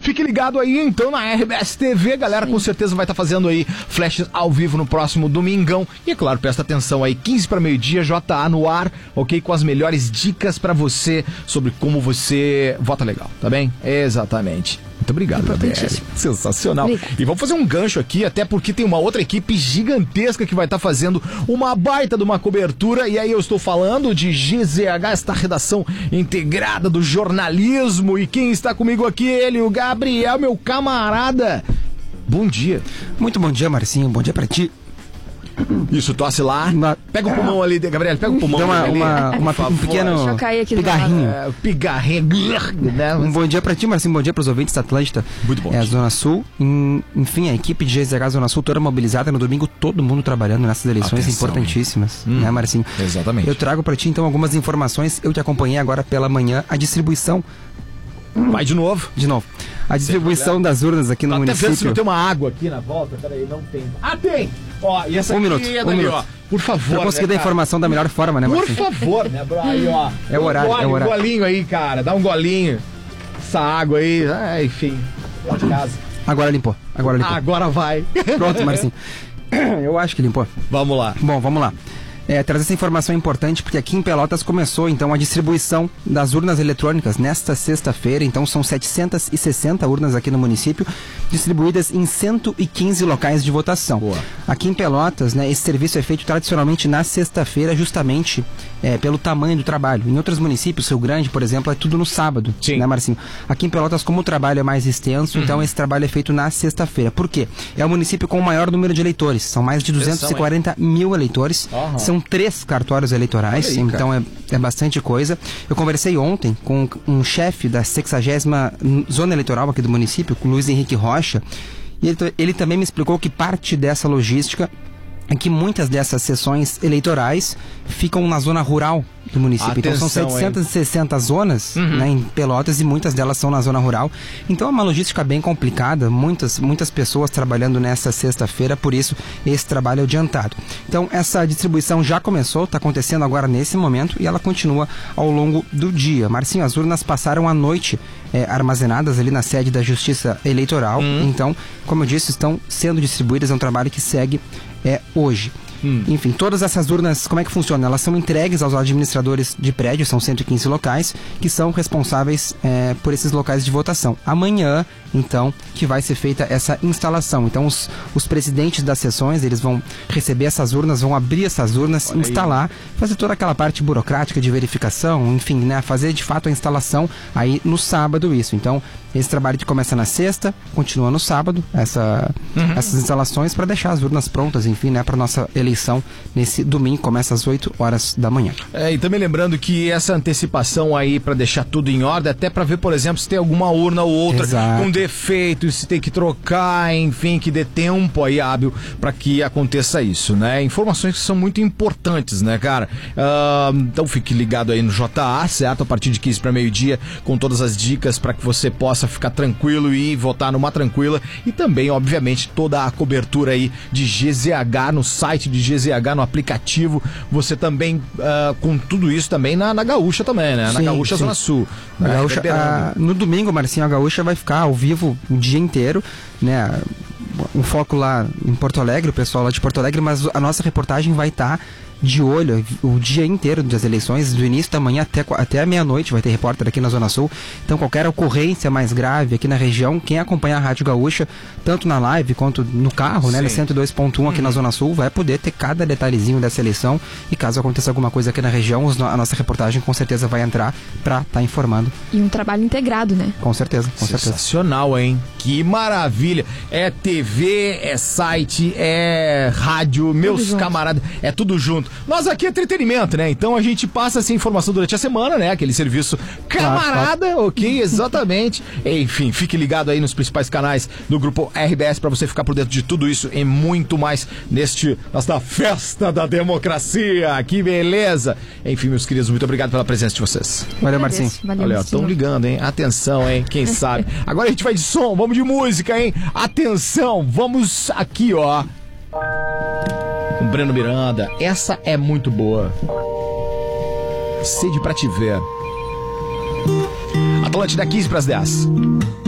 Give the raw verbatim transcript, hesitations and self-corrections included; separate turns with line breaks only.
fique ligado aí então na R B S T V, galera, com certeza vai estar tá fazendo aí flashes ao vivo no próximo domingão. E é claro, presta atenção aí, quinze para meio-dia, J A no ar, ok? Com as melhores dicas pra você sobre como você vota legal, tá bem? Exatamente. Muito obrigado, Gabriel. Sensacional. Obrigada. E vamos fazer um gancho aqui, até porque tem uma outra equipe gigantesca que vai estar tá fazendo uma baita de uma cobertura. E aí eu estou falando de G Z H, esta redação integrada do jornalismo. E quem está comigo aqui, ele, o Gabriel, meu camarada. Bom dia.
Muito bom dia, Marcinho. Bom dia pra ti.
Isso, tosse lá. Uma... Pega o pulmão ali, Gabriel. Pega o pulmão.
Dá uma,
ali.
uma, uma, um pequeno pigarrinho.
É, pigarrinho. Né?
Um bom dia pra ti, Marcinho. Bom dia pros ouvintes da Atlântida.
Muito bom.
É a Zona Sul. Em, enfim, a equipe de G Z H Zona Sul toda mobilizada no domingo. Todo mundo trabalhando nessas eleições Atenção, importantíssimas. Hum, né, Marcinho?
Exatamente.
Eu trago pra ti, então, algumas informações. Eu te acompanhei agora pela manhã. A distribuição...
Vai de novo.
De novo. A distribuição das urnas aqui no
Tô
município.
Até vendo se não tem uma água aqui na volta. Peraí, não tem. Ah, tem! Ó, e essa
um
aqui
minuto,
é
um
dali,
minuto.
ó. Por favor,
pra conseguir
né,
dar a informação da melhor forma, né,
Por
Marcinho?
favor, né, bro? Aí, ó.
É o horário,
um gole,
é o horário.
Um golinho aí, cara. Dá um golinho. Essa água aí. Ah, enfim. Lá de casa.
Agora limpou. Agora limpou.
Agora vai.
Pronto, Marcinho. Eu acho que limpou.
Vamos lá.
Bom, vamos lá. É, trazer essa informação importante porque aqui em Pelotas começou então a distribuição das urnas eletrônicas nesta sexta-feira. Então são setecentas e sessenta urnas aqui no município, distribuídas em cento e quinze locais de votação.
Boa.
Aqui em Pelotas, né, esse serviço é feito tradicionalmente na sexta-feira, justamente é, pelo tamanho do trabalho. Em outros municípios, Rio Grande, por exemplo, é tudo no sábado.
Sim.
Né, Marcinho? Aqui em Pelotas, como o trabalho é mais extenso, uhum. então esse trabalho é feito na sexta-feira. Por quê? É o município com o maior número de eleitores. São mais de duzentos e quarenta mil eleitores. Uhum. São três cartórios eleitorais, aí, então é, é bastante coisa. Eu conversei ontem com um chefe da sexagésima zona eleitoral aqui do município, com o Luiz Henrique Rocha, e ele, ele também me explicou que parte dessa logística é que muitas dessas sessões eleitorais ficam na zona rural do município. Atenção, então são setecentas e sessenta hein? zonas, uhum. né, em Pelotas, e muitas delas são na zona rural. Então é uma logística bem complicada, muitas, muitas pessoas trabalhando nessa sexta-feira, por isso esse trabalho é adiantado. Então essa distribuição já começou, está acontecendo agora nesse momento e ela continua ao longo do dia. Marcinho, as urnas passaram a noite é, armazenadas ali na sede da Justiça Eleitoral, uhum. então, como eu disse, estão sendo distribuídas, é um trabalho que segue é, hoje. Hum. Enfim, todas essas urnas, como é que funciona? Elas são entregues aos administradores de prédios, são cento e quinze locais, que são responsáveis é, por esses locais de votação. Amanhã, então, que vai ser feita essa instalação. Então, os, os presidentes das sessões, eles vão receber essas urnas, vão abrir essas urnas, Olha instalar, aí. fazer toda aquela parte burocrática de verificação, enfim, né, fazer de fato a instalação aí no sábado isso. Então, esse trabalho que começa na sexta, continua no sábado, essa, uhum. essas instalações para deixar as urnas prontas, enfim, né, para nossa eleição nesse domingo, começa às oito horas da manhã.
É, e também lembrando que essa antecipação aí para deixar tudo em ordem, até para ver, por exemplo, se tem alguma urna ou outra Exato. com defeito, se tem que trocar, enfim, que dê tempo aí hábil para que aconteça isso, né? Informações que são muito importantes, né, cara? Uh, então fique ligado aí no J A, certo? A partir de quinze para meio-dia, com todas as dicas para que você possa ficar tranquilo e votar numa tranquila, e também, obviamente, toda a cobertura aí de G Z H no site de G Z H, no aplicativo, você também uh, com tudo isso também na, na Gaúcha também, né? Sim, na Gaúcha sim. Zona Sul.
Na
né?
Gaúcha, a, no domingo, Marcinho, a Gaúcha vai ficar ao vivo o dia inteiro, né? Um foco lá em Porto Alegre, o pessoal lá de Porto Alegre, mas a nossa reportagem vai estar tá de olho o dia inteiro das eleições, do início da manhã até, até a meia-noite vai ter repórter aqui na Zona Sul. Então qualquer ocorrência mais grave aqui na região, quem acompanhar a Rádio Gaúcha, tanto na live quanto no carro, né, na cento e dois ponto um aqui uhum. na Zona Sul, vai poder ter cada detalhezinho dessa eleição, e caso aconteça alguma coisa aqui na região, a nossa reportagem com certeza vai entrar para estar tá informando.
E um trabalho integrado, né?
Com certeza, com certeza.
Sensacional, hein? Que maravilha! É T V, é site, é rádio, meus camaradas, é tudo junto. Nós aqui é entretenimento, né? Então a gente passa essa informação durante a semana, né? Aquele serviço camarada, claro, claro. ok? Exatamente. Enfim, fique ligado aí nos principais canais do Grupo R B S para você ficar por dentro de tudo isso e muito mais neste, nesta festa da democracia. Que beleza! Enfim, meus queridos, muito obrigado pela presença de vocês.
Valeu, Marcinho.
Valeu,
Olha, estão ligando, hein? Atenção, hein? Quem sabe? Agora a gente vai de som, vamos de música, hein? Atenção, vamos aqui, ó. Com Breno Miranda. Essa é muito boa. Sede pra te ver. Atlântida, quinze para as dez.